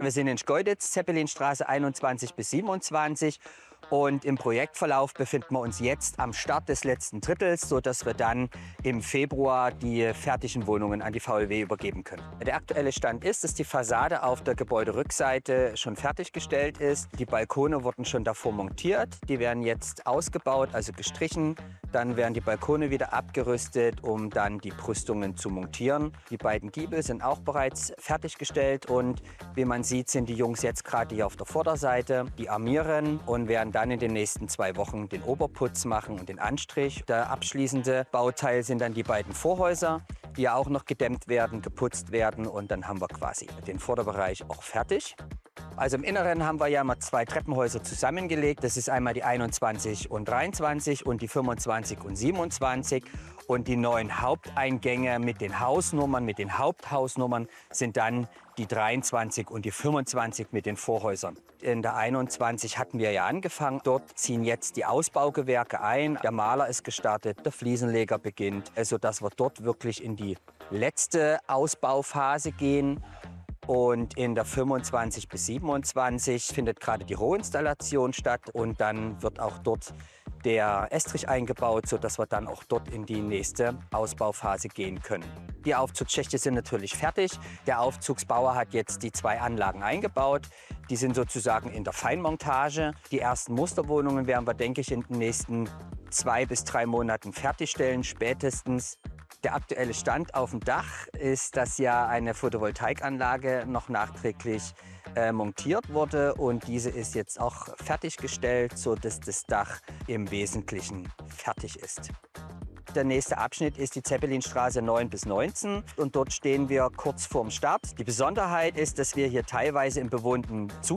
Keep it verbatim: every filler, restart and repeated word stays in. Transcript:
Wir sind in Schkeuditz, Zeppelinstraße einundzwanzig bis siebenundzwanzig. Und im Projektverlauf befinden wir uns jetzt am Start des letzten Drittels, sodass wir dann im Februar die fertigen Wohnungen an die V L W übergeben können. Der aktuelle Stand ist, dass die Fassade auf der Gebäuderückseite schon fertiggestellt ist. Die Balkone wurden schon davor montiert. Die werden jetzt ausgebaut, also gestrichen. Dann werden die Balkone wieder abgerüstet, um dann die Brüstungen zu montieren. Die beiden Giebel sind auch bereits fertiggestellt. Und wie man sieht, sind die Jungs jetzt gerade hier auf der Vorderseite. Die armieren und werden dann in den nächsten zwei Wochen den Oberputz machen und den Anstrich. Der abschließende Bauteil sind dann die beiden Vorhäuser, die ja auch noch gedämmt werden, geputzt werden. Und dann haben wir quasi den Vorderbereich auch fertig. Also im Inneren haben wir ja mal zwei Treppenhäuser zusammengelegt. Das ist einmal die einundzwanzig und dreiundzwanzig und die fünfundzwanzig und siebenundzwanzig. Und die neuen Haupteingänge mit den Hausnummern, mit den Haupthausnummern sind dann die dreiundzwanzig und die fünfundzwanzig mit den Vorhäusern. In der einundzwanzig hatten wir ja angefangen. Dort ziehen jetzt die Ausbaugewerke ein. Der Maler ist gestartet, der Fliesenleger beginnt, sodass wir dort wirklich in die letzte Ausbauphase gehen. Und in der fünfundzwanzig bis siebenundzwanzig findet gerade die Rohinstallation statt. Und dann wird auch dort der Estrich eingebaut, sodass wir dann auch dort in die nächste Ausbauphase gehen können. Die Aufzugsschächte sind natürlich fertig. Der Aufzugsbauer hat jetzt die zwei Anlagen eingebaut. Die sind sozusagen in der Feinmontage. Die ersten Musterwohnungen werden wir, denke ich, in den nächsten zwei bis drei Monaten fertigstellen, spätestens. Der aktuelle Stand auf dem Dach ist, dass ja eine Photovoltaikanlage noch nachträglich äh, montiert wurde. Und diese ist jetzt auch fertiggestellt, sodass das Dach im Wesentlichen fertig ist. Der nächste Abschnitt ist die Zeppelinstraße neun bis neunzehn und dort stehen wir kurz vorm Start. Die Besonderheit ist, dass wir hier teilweise im bewohnten Zustand